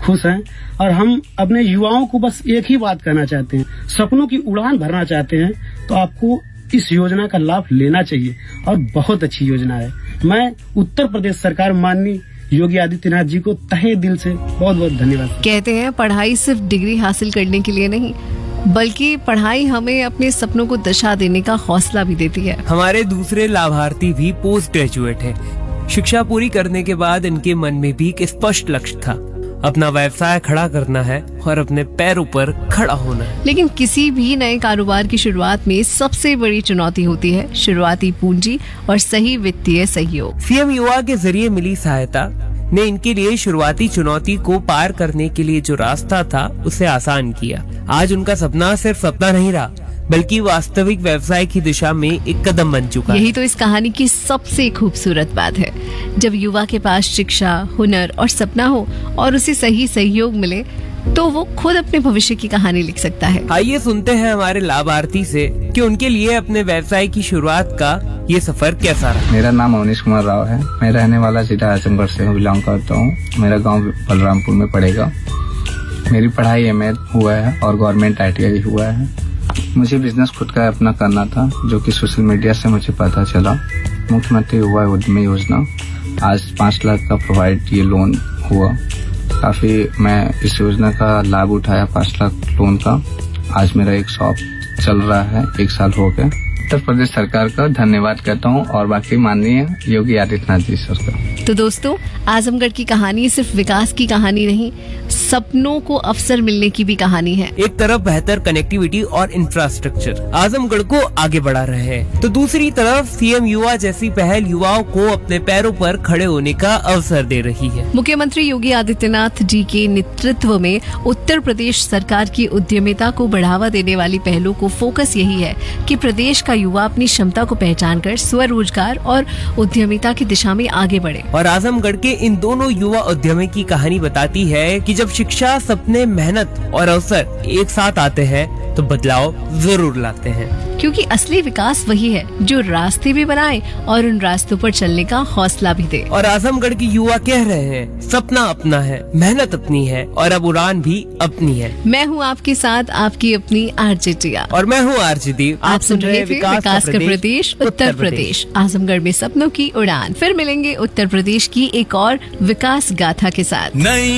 खुश हैं और हम अपने युवाओं को बस एक ही बात कहना चाहते हैं, सपनों की उड़ान भरना चाहते हैं तो आपको इस योजना का लाभ लेना चाहिए और बहुत अच्छी योजना है। मैं उत्तर प्रदेश सरकार माननीय योगी आदित्यनाथ जी को तहे दिल से बहुत बहुत धन्यवाद। कहते हैं पढ़ाई सिर्फ डिग्री हासिल करने के लिए नहीं, बल्कि पढ़ाई हमें अपने सपनों को दिशा देने का हौसला भी देती है। हमारे दूसरे लाभार्थी भी पोस्ट ग्रेजुएट है। शिक्षा पूरी करने के बाद इनके मन में भी एक स्पष्ट लक्ष्य था, अपना व्यवसाय खड़ा करना है और अपने पैरों पर खड़ा होना है। लेकिन किसी भी नए कारोबार की शुरुआत में सबसे बड़ी चुनौती होती है शुरुआती पूंजी और सही वित्तीय सहयोग। सीएम युवा के जरिए मिली सहायता ने इनके लिए शुरुआती चुनौती को पार करने के लिए जो रास्ता था उसे आसान किया। आज उनका सपना सिर्फ सपना नहीं रहा, बल्कि वास्तविक व्यवसाय की दिशा में एक कदम बन चुका है। यही तो इस कहानी की सबसे खूबसूरत बात है। जब युवा के पास शिक्षा, हुनर और सपना हो और उसे सही सहयोग मिले तो वो खुद अपने भविष्य की कहानी लिख सकता है। आइए सुनते हैं हमारे लाभार्थी से कि उनके लिए अपने व्यवसाय की शुरुआत का ये सफर कैसा रहा। मेरा नाम अवनीश कुमार राव है। मैं रहने वाला जिला आजमगढ़ से बिलोंग करता हूँ। मेरा गांव बलरामपुर में पड़ेगा। मेरी पढ़ाई एमए हुआ है और गवर्नमेंट ITI हुआ है। मुझे बिजनेस खुद का अपना करना था, जो कि सोशल मीडिया से मुझे पता चला। मुख्यमंत्री युवा उद्यमी योजना, आज 5 लाख का प्रोवाइड ये लोन हुआ। काफी मैं इस योजना का लाभ उठाया, 5 लाख लोन का। आज मेरा एक शॉप चल रहा है, 1 साल हो गया। उत्तर प्रदेश सरकार का धन्यवाद कहता हूँ और बाकी माननीय योगी आदित्यनाथ जी सर का। तो दोस्तों, आजमगढ़ की कहानी सिर्फ विकास की कहानी नहीं, सपनों को अवसर मिलने की भी कहानी है। एक तरफ बेहतर कनेक्टिविटी और इंफ्रास्ट्रक्चर आजमगढ़ को आगे बढ़ा रहे हैं, तो दूसरी तरफ सीएम युवा जैसी पहल युवाओं को अपने पैरों पर खड़े होने का अवसर दे रही है। मुख्यमंत्री योगी आदित्यनाथ जी के नेतृत्व में उत्तर प्रदेश सरकार की उद्यमिता को बढ़ावा देने वाली पहलों को फोकस यही है कि प्रदेश का युवा अपनी क्षमता को पहचान कर स्वरोजगार और उद्यमिता की दिशा में आगे बढ़े। और आजमगढ़ के इन दोनों युवा उद्यमी की कहानी बताती है कि जब शिक्षा, सपने, मेहनत और अवसर एक साथ आते हैं तो बदलाव जरूर लाते हैं। क्योंकि असली विकास वही है जो रास्ते भी बनाए और उन रास्तों पर चलने का हौसला भी दे। और आजमगढ़ के युवा कह रहे हैं, सपना अपना है, मेहनत अपनी है और अब उड़ान भी अपनी है। मैं हूँ आपके साथ आपकी अपनी आरजे टिया और मैं हूँ आरजे दीप। आप सुन रहे थे विकास का प्रदेश उत्तर प्रदेश, आजमगढ़ में सपनों की उड़ान। फिर मिलेंगे उत्तर प्रदेश की एक और विकास गाथा के साथ।